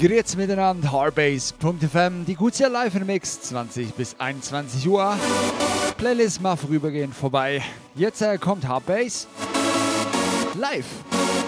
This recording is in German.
Grüezi miteinander, Hardbase.fm, die Gutsia Live in Mix, 20 bis 21 Uhr. Playlist mal vorübergehend vorbei. Jetzt kommt Hardbase live.